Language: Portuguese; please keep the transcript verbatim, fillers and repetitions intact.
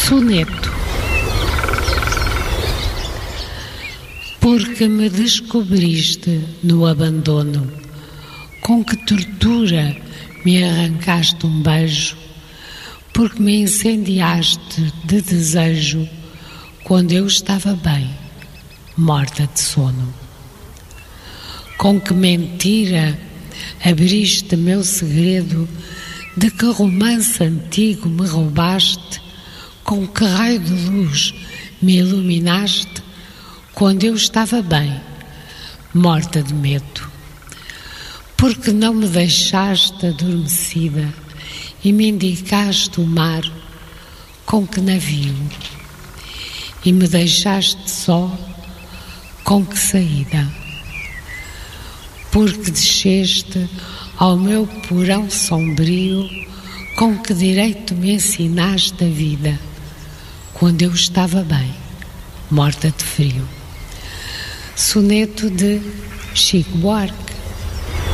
Soneto. Porque me descobriste no abandono, com que tortura me arrancaste um beijo, porque me incendiaste de desejo quando eu estava bem, morta de sono. Com que mentira abriste meu segredo, de que romance antigo me roubaste, com que raio de luz me iluminaste quando eu estava bem, morta de medo. Porque não me deixaste adormecida e me indicaste o mar com que navio, e me deixaste só com que saída. Porque desceste ao meu porão sombrio, com que direito me ensinaste a vida, quando eu estava bem, morta de frio. Soneto de Chico Buarque.